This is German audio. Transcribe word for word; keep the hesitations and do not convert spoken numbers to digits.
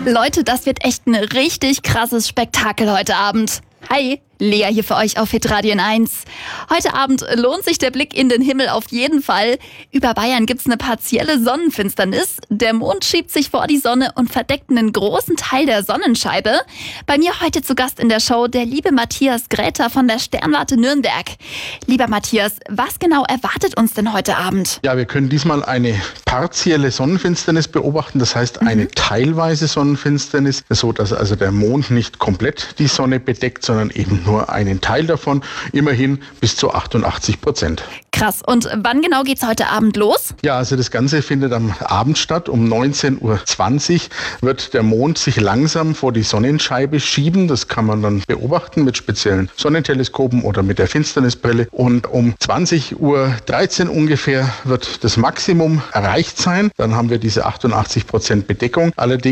Leute, das wird echt ein richtig krasses Spektakel heute Abend. Hi, Lea hier für euch auf Hitradio eins. Heute Abend lohnt sich der Blick in den Himmel auf jeden Fall. Über Bayern gibt's eine partielle Sonnenfinsternis. Der Mond schiebt sich vor die Sonne und verdeckt einen großen Teil der Sonnenscheibe. Bei mir heute zu Gast in der Show der liebe Matthias Gräter von der Sternwarte Nürnberg. Lieber Matthias, was genau erwartet uns denn heute Abend? Ja, wir können diesmal eine partielle Sonnenfinsternis beobachten. Das heißt eine mhm. teilweise Sonnenfinsternis, so dass also der Mond nicht komplett die Sonne bedeckt, sondern eben nur einen Teil davon, immerhin bis zu achtundachtzig Prozent. Krass. Und wann genau geht's heute Abend los? Ja, also das Ganze findet am Abend statt. Um neunzehn Uhr zwanzig wird der Mond sich langsam vor die Sonnenscheibe schieben. Das kann man dann beobachten mit speziellen Sonnenteleskopen oder mit der Finsternisbrille. Und um zwanzig Uhr dreizehn ungefähr wird das Maximum erreicht sein. Dann haben wir diese achtundachtzig Prozent Bedeckung. Allerdings